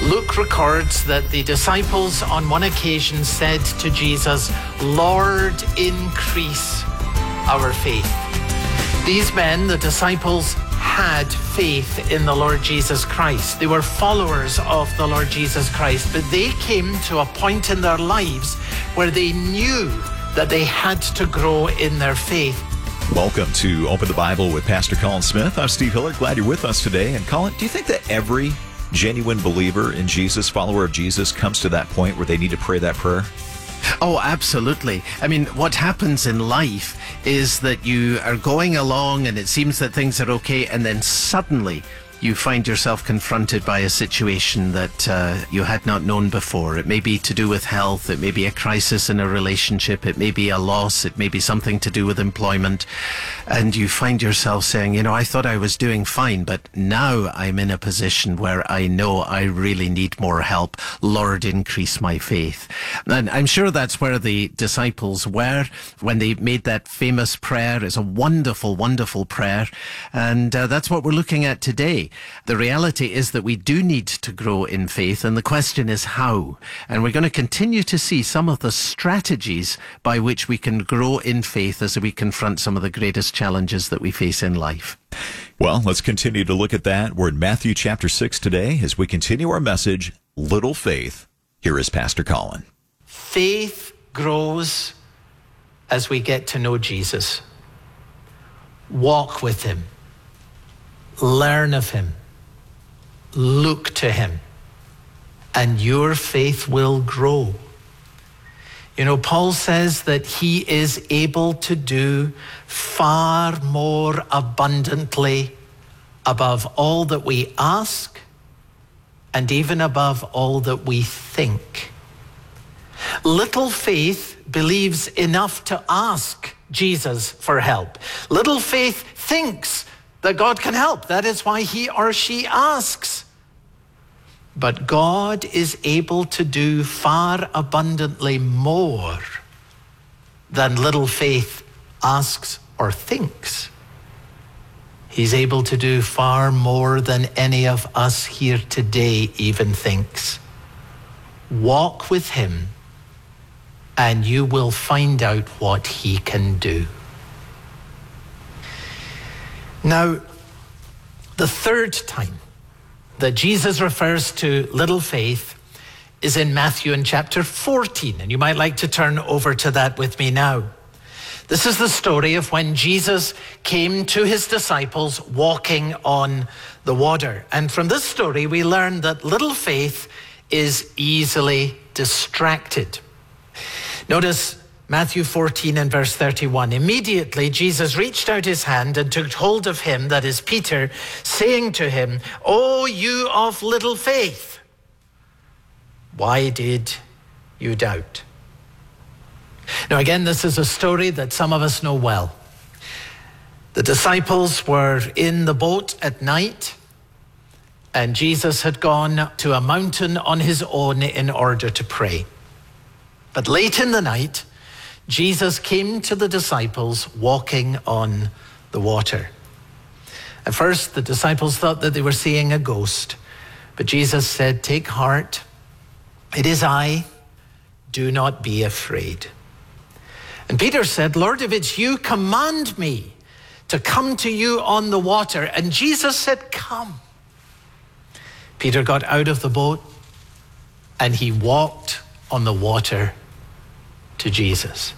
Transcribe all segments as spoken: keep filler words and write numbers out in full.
Luke records that the disciples on one occasion said to Jesus, "Lord, increase our faith." These men, the disciples, had faith in the Lord Jesus Christ. They were followers of the Lord Jesus Christ, but they came to a point in their lives where they knew that they had to grow in their faith. Welcome to Open the Bible with Pastor Colin Smith. I'm Steve Hiller. Glad you're with us today. And Colin, do you think that every genuine believer in Jesus, follower of Jesus, comes to that point where they need to pray that prayer? Oh, absolutely. I mean, what happens in life is that you are going along and it seems that things are okay, and then suddenly you find yourself confronted by a situation that uh, you had not known before. It may be to do with health, it may be a crisis in a relationship, it may be a loss, it may be something to do with employment, and you find yourself saying, you know, I thought I was doing fine, but now I'm in a position where I know I really need more help. Lord, increase my faith. And I'm sure that's where the disciples were when they made that famous prayer. It's a wonderful, wonderful prayer, and uh, that's what we're looking at today. The reality is that we do need to grow in faith, and the question is how. And we're going to continue to see some of the strategies by which we can grow in faith as we confront some of the greatest challenges that we face in life. Well, let's continue to look at that. We're in Matthew chapter six today as we continue our message, Little Faith. Here is Pastor Colin. Faith grows as we get to know Jesus. Walk with him. Learn of him, look to him, and your faith will grow. You know, Paul says that he is able to do far more abundantly above all that we ask and even above all that we think. Little faith believes enough to ask Jesus for help. Little faith thinks that God can help. That is why he or she asks. But God is able to do far abundantly more than little faith asks or thinks. He's able to do far more than any of us here today even thinks. Walk with him, and you will find out what he can do. Now, the third time that Jesus refers to little faith is in Matthew in chapter fourteen, and you might like to turn over to that with me now. This is the story of when Jesus came to his disciples walking on the water. And from this story, we learn that little faith is easily distracted. Notice Matthew fourteen and verse thirty-one. Immediately Jesus reached out his hand and took hold of him, that is Peter, saying to him, "O you of little faith, why did you doubt?" Now again, this is a story that some of us know well. The disciples were in the boat at night, and Jesus had gone to a mountain on his own in order to pray. But late in the night, Jesus came to the disciples walking on the water. At first, the disciples thought that they were seeing a ghost, but Jesus said, "Take heart, it is I, do not be afraid." And Peter said, "Lord, if it's you, command me to come to you on the water." And Jesus said, "Come." Peter got out of the boat and he walked on the water to Jesus.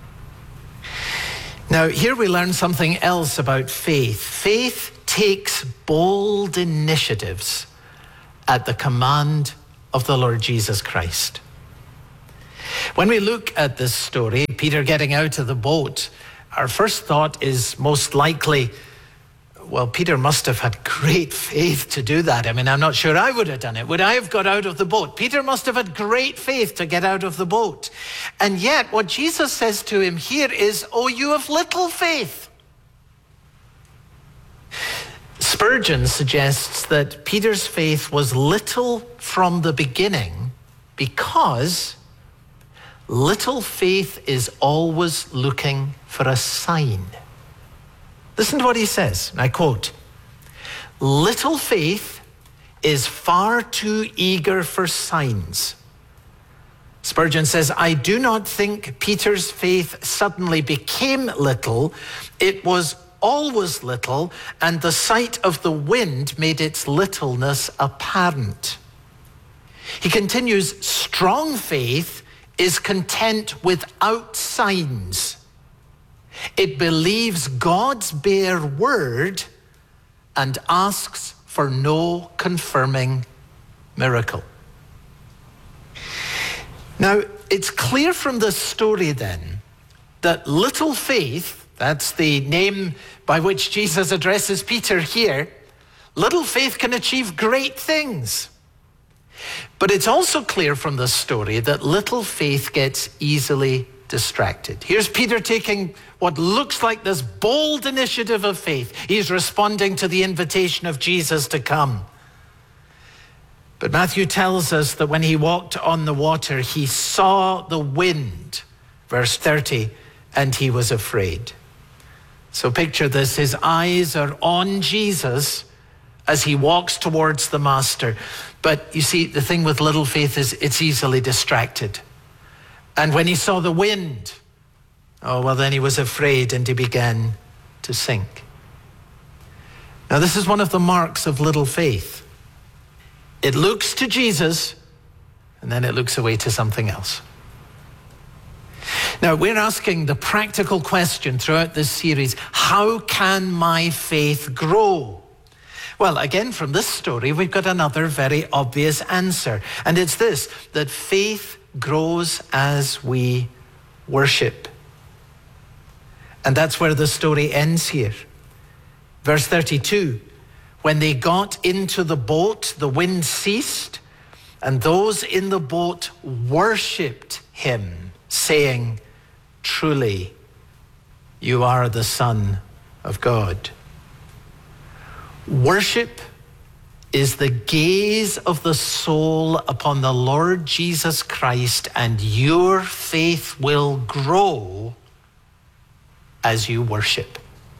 Now, here we learn something else about faith. Faith takes bold initiatives at the command of the Lord Jesus Christ. When we look at this story, Peter getting out of the boat, our first thought is most likely, well, Peter must have had great faith to do that. I mean, I'm not sure I would have done it. Would I have got out of the boat? Peter must have had great faith to get out of the boat. And yet, what Jesus says to him here is, "Oh, you have little faith." Spurgeon suggests that Peter's faith was little from the beginning because little faith is always looking for a sign. Listen to what he says, and I quote, "Little faith is far too eager for signs. Spurgeon says, I do not think Peter's faith suddenly became little. It was always little, and the sight of the wind made its littleness apparent. He continues, strong faith is content without signs. It believes God's bare word and asks for no confirming miracle. Now, it's clear from this story then that little faith, that's the name by which Jesus addresses Peter here, little faith can achieve great things. But it's also clear from this story that little faith gets easily distracted. Here's Peter taking what looks like this bold initiative of faith. He's responding to the invitation of Jesus to come. But Matthew tells us that when he walked on the water, he saw the wind, verse thirty, and he was afraid. So picture this, his eyes are on Jesus as he walks towards the master. But you see, the thing with little faith is it's easily distracted. And when he saw the wind, oh, well, then he was afraid and he began to sink. Now, this is one of the marks of little faith. It looks to Jesus, and then it looks away to something else. Now, we're asking the practical question throughout this series, how can my faith grow? Well, again, from this story, we've got another very obvious answer. And it's this, that faith grows as we worship. And that's where the story ends here. Verse thirty-two, when they got into the boat, the wind ceased, and those in the boat worshipped him, saying, truly, you are the Son of God. Worship is the gaze of the soul upon the Lord Jesus Christ, and your faith will grow as you worship.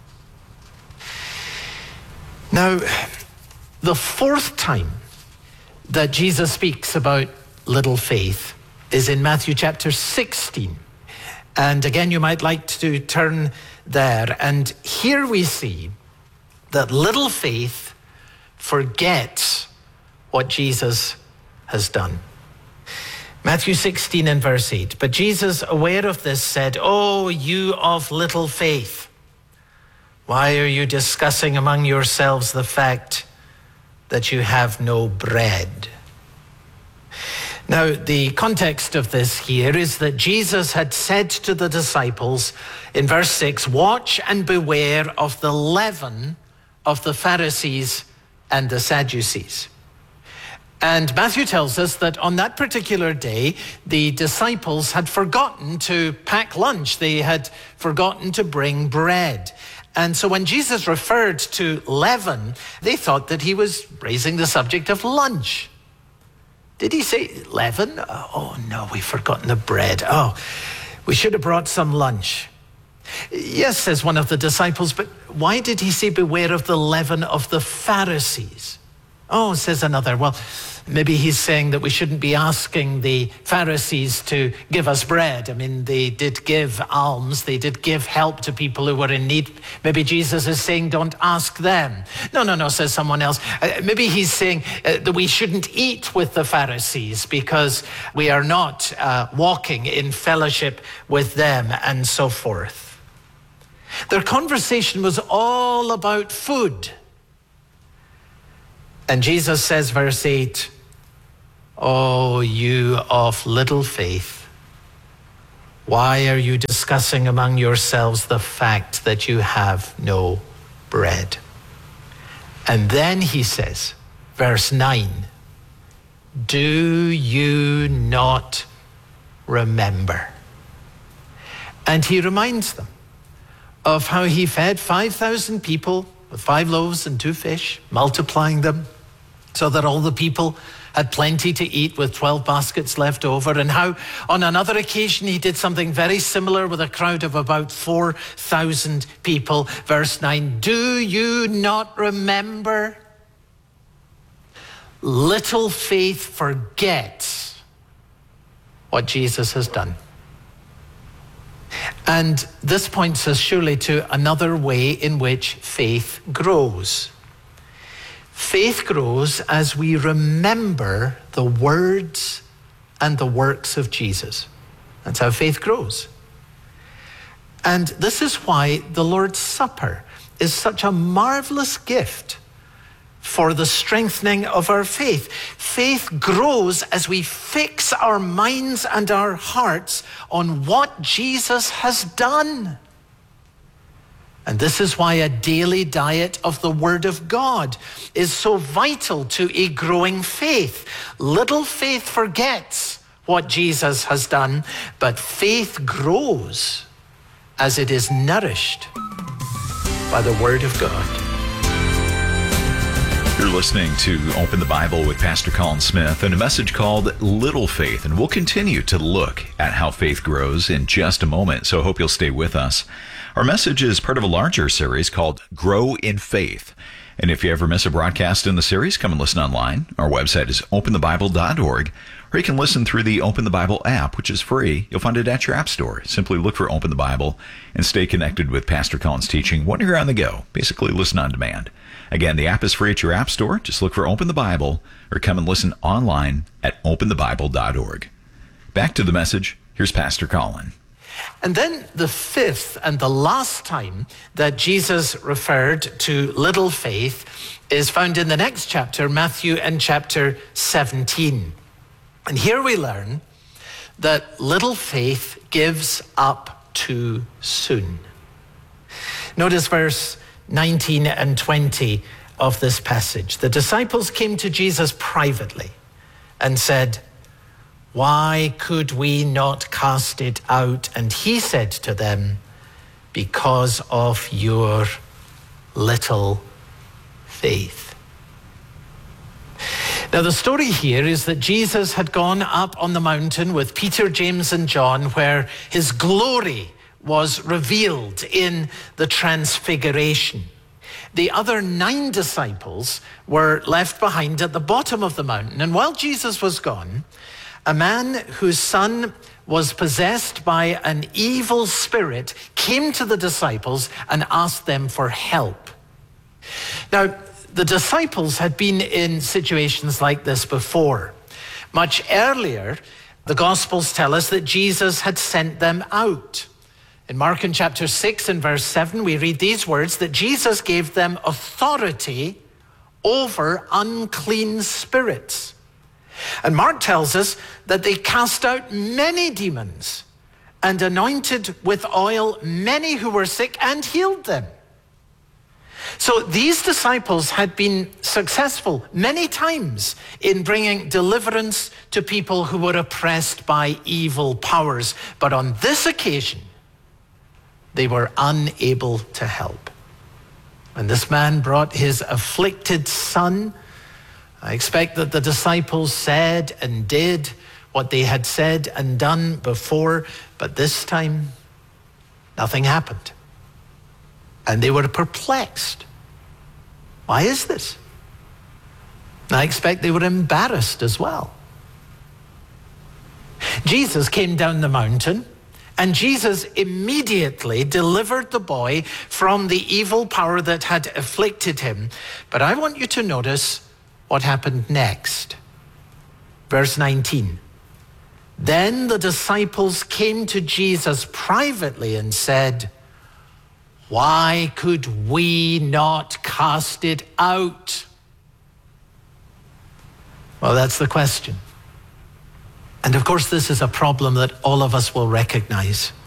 Now, the fourth time that Jesus speaks about little faith is in Matthew chapter sixteen. And again, you might like to turn there. And here we see that little faith forgets what Jesus has done. Matthew sixteen and verse eight. But Jesus, aware of this, said, "Oh, you of little faith, why are you discussing among yourselves the fact that you have no bread?" Now, the context of this here is that Jesus had said to the disciples in verse six, "Watch and beware of the leaven of the Pharisees and the Sadducees." And Matthew tells us that on that particular day, the disciples had forgotten to pack lunch. They had forgotten to bring bread. And so when Jesus referred to leaven, they thought that he was raising the subject of lunch. Did he say leaven? Oh, no, we've forgotten the bread. Oh, we should have brought some lunch. Yes, says one of the disciples, but why did he say beware of the leaven of the Pharisees? Oh, says another, well, maybe he's saying that we shouldn't be asking the Pharisees to give us bread. I mean, they did give alms. They did give help to people who were in need. Maybe Jesus is saying, don't ask them. No, no, no, says someone else. Uh, maybe he's saying uh, that we shouldn't eat with the Pharisees because we are not uh, walking in fellowship with them and so forth. Their conversation was all about food. And Jesus says, verse eight, "Oh, you of little faith, why are you discussing among yourselves the fact that you have no bread?" And then he says, verse nine, "Do you not remember?" And he reminds them of how he fed five thousand people with five loaves and two fish, multiplying them so that all the people had plenty to eat with twelve baskets left over, and how on another occasion he did something very similar with a crowd of about four thousand people. Verse nine, "Do you not remember? little faith forgets what Jesus has done. And this points us surely to another way in which faith grows. Faith grows as we remember the words and the works of Jesus. That's how faith grows. And this is why the Lord's Supper is such a marvelous gift for the strengthening of our faith. Faith grows as we fix our minds and our hearts on what Jesus has done. And this is why a daily diet of the Word of God is so vital to a growing faith. Little faith forgets what Jesus has done, but faith grows as it is nourished by the Word of God. You're listening to Open the Bible with Pastor Colin Smith and a message called Little Faith. And we'll continue to look at how faith grows in just a moment, so I hope you'll stay with us. Our message is part of a larger series called Grow in Faith. And if you ever miss a broadcast in the series, come and listen online. Our website is open the bible dot org, or you can listen through the Open the Bible app, which is free. You'll find it at your app store. Simply look for Open the Bible and stay connected with Pastor Colin's teaching when you're on the go. Basically, listen on demand. Again, the app is free at your app store. Just look for Open the Bible or come and listen online at open the bible dot org. Back to the message. Here's Pastor Colin. And then the fifth and the last time that Jesus referred to little faith is found in the next chapter, Matthew and chapter seventeen. And here we learn that little faith gives up too soon. Notice verse nineteen and twenty of this passage. The disciples came to Jesus privately and said, "Why could we not cast it out?" And he said to them, "Because of your little faith." Now, the story here is that Jesus had gone up on the mountain with Peter, James, and John, where his glory was revealed in the transfiguration. The other nine disciples were left behind at the bottom of the mountain. And while Jesus was gone, a man whose son was possessed by an evil spirit came to the disciples and asked them for help. Now, the disciples had been in situations like this before. Much earlier, the Gospels tell us that Jesus had sent them out. In Mark in chapter six and verse seven, we read these words, that Jesus gave them authority over unclean spirits. And Mark tells us that they cast out many demons and anointed with oil many who were sick and healed them. So these disciples had been successful many times in bringing deliverance to people who were oppressed by evil powers. But on this occasion, they were unable to help. When this man brought his afflicted son, I expect that the disciples said and did what they had said and done before, but this time, nothing happened. And they were perplexed. Why is this? I expect they were embarrassed as well. Jesus came down the mountain, and Jesus immediately delivered the boy from the evil power that had afflicted him. But I want you to notice what happened next. Verse nineteen. Then the disciples came to Jesus privately and said, "Why could we not cast it out?" Well, that's the question. And of course, this is a problem that all of us will recognize.